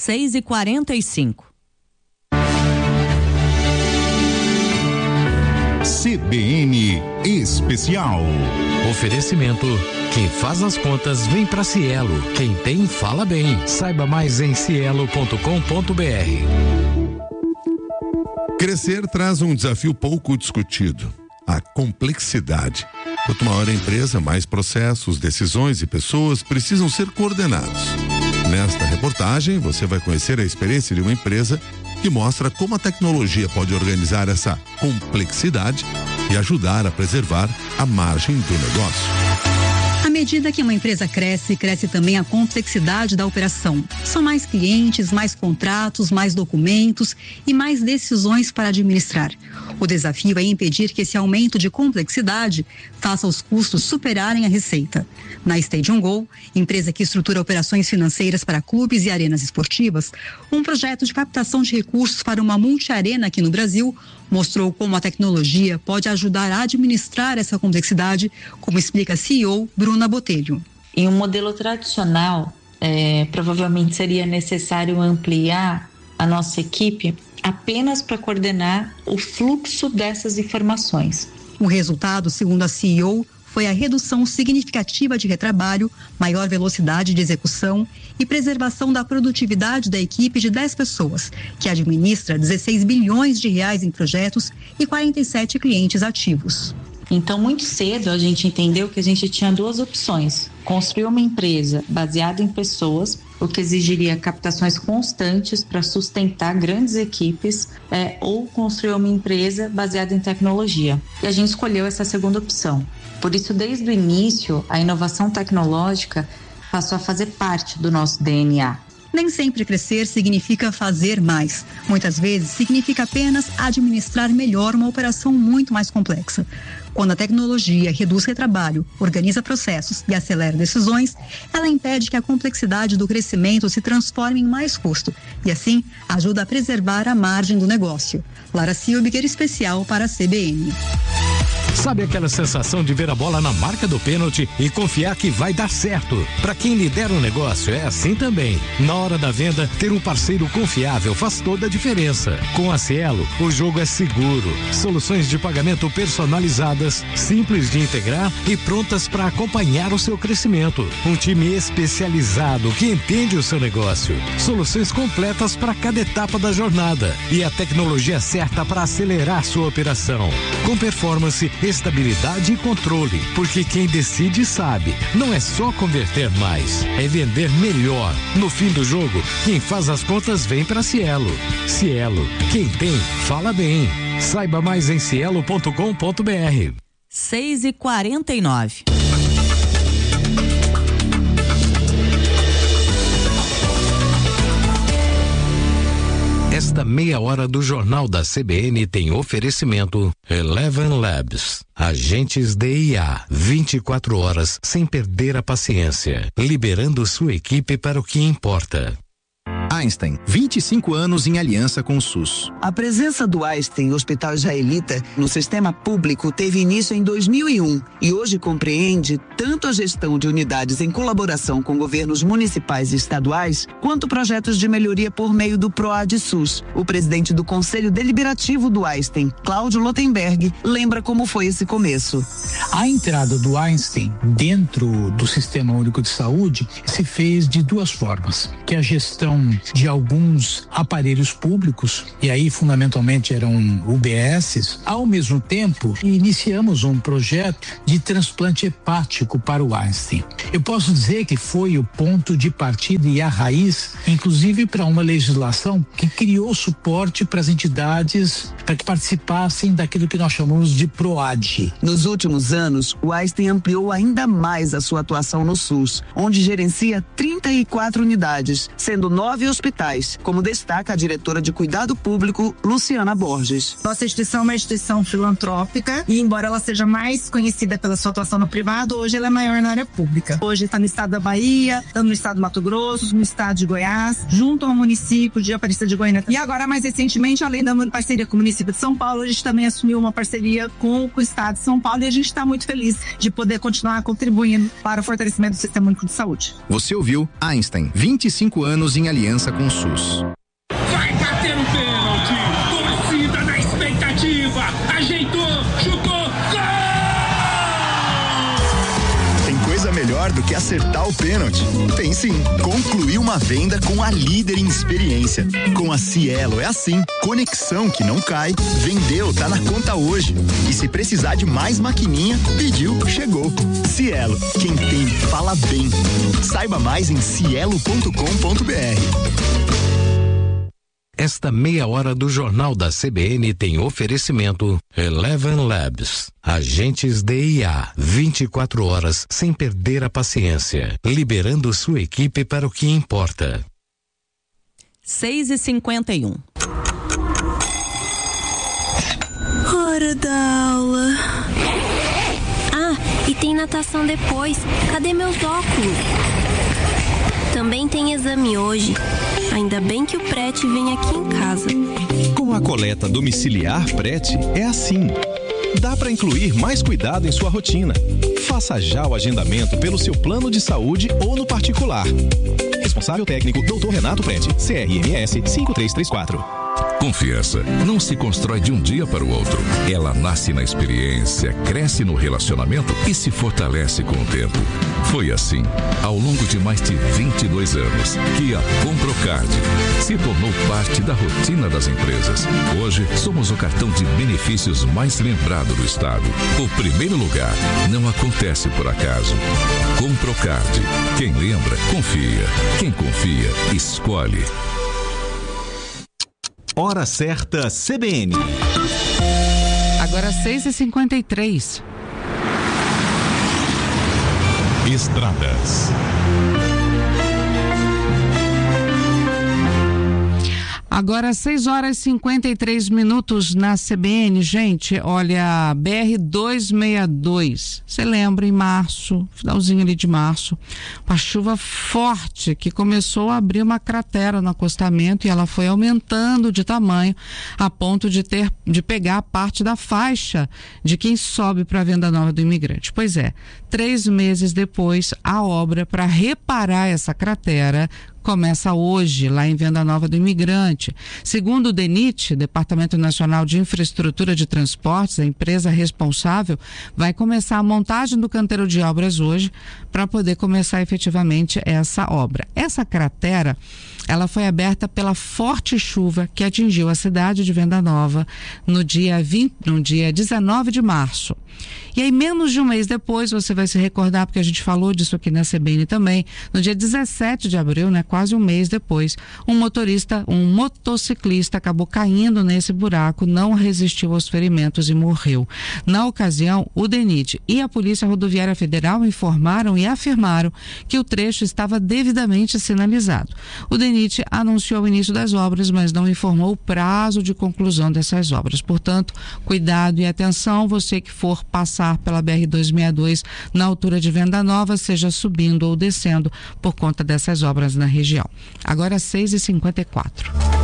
6h45. CBN Especial. Oferecimento: quem faz as contas vem pra Cielo. Quem tem, fala bem. Saiba mais em cielo.com.br. Crescer traz um desafio pouco discutido: a complexidade. Quanto maior a empresa, mais processos, decisões e pessoas precisam ser coordenados. Nesta reportagem, você vai conhecer a experiência de uma empresa que mostra como a tecnologia pode organizar essa complexidade e ajudar a preservar a margem do negócio. À medida que uma empresa cresce, cresce também a complexidade da operação. São mais clientes, mais contratos, mais documentos e mais decisões para administrar. O desafio é impedir que esse aumento de complexidade faça os custos superarem a receita. Na Stadium Go, empresa que estrutura operações financeiras para clubes e arenas esportivas, um projeto de captação de recursos para uma multiarena aqui no Brasil mostrou como a tecnologia pode ajudar a administrar essa complexidade, como explica a CEO Bruna Botelho. Em um modelo tradicional, provavelmente seria necessário ampliar a nossa equipe apenas para coordenar o fluxo dessas informações. O resultado, segundo a CEO, foi a redução significativa de retrabalho, maior velocidade de execução e preservação da produtividade da equipe de 10 pessoas, que administra 16 bilhões de reais em projetos e 47 clientes ativos. Então, muito cedo a gente entendeu que a gente tinha duas opções: construir uma empresa baseada em pessoas, o que exigiria captações constantes para sustentar grandes equipes, ou construir uma empresa baseada em tecnologia. E a gente escolheu essa segunda opção. Por isso, desde o início, a inovação tecnológica passou a fazer parte do nosso DNA. Nem sempre crescer significa fazer mais. Muitas vezes significa apenas administrar melhor uma operação muito mais complexa. Quando a tecnologia reduz retrabalho, organiza processos e acelera decisões, ela impede que a complexidade do crescimento se transforme em mais custo e, assim, ajuda a preservar a margem do negócio. Lara Silbiger, especial para a CBN. Sabe aquela sensação de ver a bola na marca do pênalti e confiar que vai dar certo? Para quem lidera o negócio é assim também. Na hora da venda, ter um parceiro confiável faz toda a diferença. Com a Cielo, o jogo é seguro. Soluções de pagamento personalizadas, simples de integrar e prontas para acompanhar o seu crescimento. Um time especializado que entende o seu negócio. Soluções completas para cada etapa da jornada e a tecnologia certa para acelerar sua operação. Com performance, estabilidade e controle, porque quem decide sabe, não é só converter mais, é vender melhor. No fim do jogo, quem faz as contas vem para Cielo. Cielo, quem tem, fala bem. Saiba mais em cielo.com.br. 6h49. Esta meia hora do Jornal da CBN tem oferecimento Eleven Labs. Agentes de IA, 24 horas sem perder a paciência, liberando sua equipe para o que importa. Einstein, 25 anos em aliança com o SUS. A presença do Einstein Hospital Israelita no sistema público teve início em 2001 e hoje compreende tanto a gestão de unidades em colaboração com governos municipais e estaduais, quanto projetos de melhoria por meio do PROAD-SUS. O presidente do Conselho Deliberativo do Einstein, Cláudio Lotenberg, lembra como foi esse começo. A entrada do Einstein dentro do Sistema Único de Saúde se fez de duas formas, que a gestão de alguns aparelhos públicos, e aí fundamentalmente eram UBSs. Ao mesmo tempo, iniciamos um projeto de transplante hepático para o Einstein. Eu posso dizer que foi o ponto de partida e a raiz, inclusive para uma legislação que criou suporte para as entidades para que participassem daquilo que nós chamamos de PROAD. Nos últimos anos, o Einstein ampliou ainda mais a sua atuação no SUS, onde gerencia 34 unidades, sendo 9 hospitais, como destaca a diretora de Cuidado Público, Luciana Borges. Nossa instituição é uma instituição filantrópica e, embora ela seja mais conhecida pela sua atuação no privado, hoje ela é maior na área pública. Hoje está no estado da Bahia, está no estado do Mato Grosso, no estado de Goiás, junto ao município de Aparecida de Goiânia. E agora, mais recentemente, além da parceria com o município de São Paulo, a gente também assumiu uma parceria com o estado de São Paulo e a gente está muito feliz de poder continuar contribuindo para o fortalecimento do Sistema Único de Saúde. Você ouviu Einstein, 25 anos em aliança aliança com o SUS. Vai bater o pênalti! Torcida na expectativa! Ajeitou, chutou, gol! Tem coisa melhor do que acertar o pênalti? Tem sim. Concluir uma venda com a líder em experiência. Com a Cielo é assim. Conexão que não cai. Vendeu, tá na conta hoje. E se precisar de mais maquininha, pediu, chegou. Cielo, quem tem, fala bem. Saiba mais em cielo.com.br. Esta meia hora do Jornal da CBN tem oferecimento Eleven Labs. Agentes de IA, 24 horas sem perder a paciência, liberando sua equipe para o que importa. 6h51. Hora da aula. Ah, e tem natação depois. Cadê meus óculos? Também tem exame hoje. Ainda bem que o Prete vem aqui em casa. Com a coleta domiciliar Prete, é assim. Dá para incluir mais cuidado em sua rotina. Faça já o agendamento pelo seu plano de saúde ou no particular. Responsável técnico, Dr. Renato Prete, CRMS 5334. Confiança não se constrói de um dia para o outro. Ela nasce na experiência, cresce no relacionamento e se fortalece com o tempo. Foi assim, ao longo de mais de 22 anos, que a Comprocard se tornou parte da rotina das empresas. Hoje, somos o cartão de benefícios mais lembrado do estado. O primeiro lugar não acontece por acaso. Comprocard. Quem lembra, confia. Quem confia, escolhe. Hora certa CBN. Agora 6h53. Estradas. Agora 6h53 na CBN, gente, olha, BR-262, você lembra em março, finalzinho ali de março, uma chuva forte que começou a abrir uma cratera no acostamento e ela foi aumentando de tamanho a ponto de pegar parte da faixa de quem sobe para a Venda Nova do Imigrante. Pois é, 3 meses depois, a obra para reparar essa cratera começa hoje, lá em Venda Nova do Imigrante. Segundo o DENIT, Departamento Nacional de Infraestrutura de Transportes, a empresa responsável, vai começar a montagem do canteiro de obras hoje para poder começar efetivamente essa obra. Essa cratera, ela foi aberta pela forte chuva que atingiu a cidade de Venda Nova no dia 19 de março. E aí, menos de um mês depois, você vai se recordar, porque a gente falou disso aqui na CBN também, no dia 17 de abril, né, quase um mês depois, um motociclista acabou caindo nesse buraco, não resistiu aos ferimentos e morreu. Na ocasião, o DENIT e a Polícia Rodoviária Federal informaram e afirmaram que o trecho estava devidamente sinalizado. O DENIT anunciou o início das obras, mas não informou o prazo de conclusão dessas obras. Portanto, cuidado e atenção, você que for passar pela BR-262 na altura de Venda Nova, seja subindo ou descendo por conta dessas obras na região. Agora 6h54.